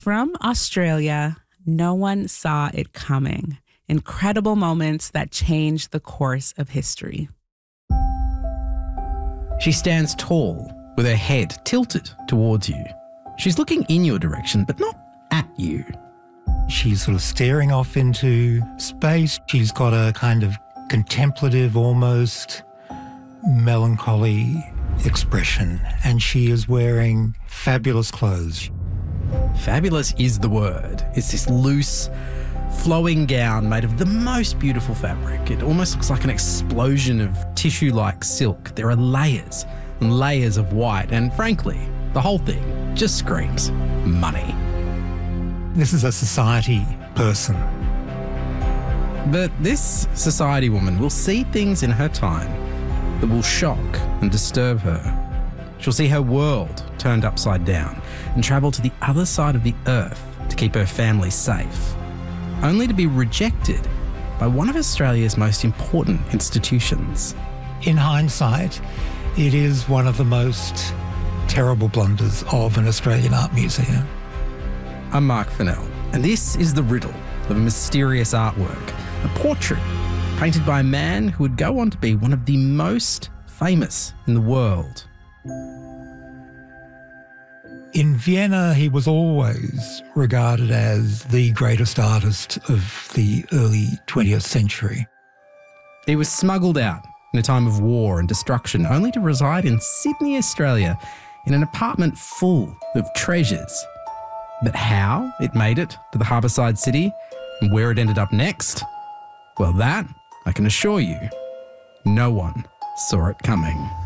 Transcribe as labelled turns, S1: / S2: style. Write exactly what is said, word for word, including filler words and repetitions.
S1: From Australia, no one saw it coming. Incredible moments that changed the course of history.
S2: She stands tall, with her head tilted towards you. She's looking in your direction, but not at you.
S3: She's sort of staring off into space. She's got a kind of contemplative, almost melancholy expression, and she is wearing fabulous clothes.
S2: Fabulous is the word. It's this loose, flowing gown made of the most beautiful fabric. It almost looks like an explosion of tissue-like silk. There are layers and layers of white, and frankly, the whole thing just screams money.
S3: This is a society person.
S2: But this society woman will see things in her time that will shock and disturb her. She'll see her world turned upside down and travel to the other side of the earth to keep her family safe, only to be rejected by one of Australia's most important institutions.
S3: In hindsight, it is one of the most terrible blunders of an Australian art museum.
S2: I'm Mark Fennell, and this is the riddle of a mysterious artwork, a portrait painted by a man who would go on to be one of the most famous in the world.
S3: In Vienna, he was always regarded as the greatest artist of the early twentieth century.
S2: He was smuggled out in a time of war and destruction, only to reside in Sydney, Australia, in an apartment full of treasures. But how it made it to the harbourside city and where it ended up next, well, that, I can assure you, no one saw it coming.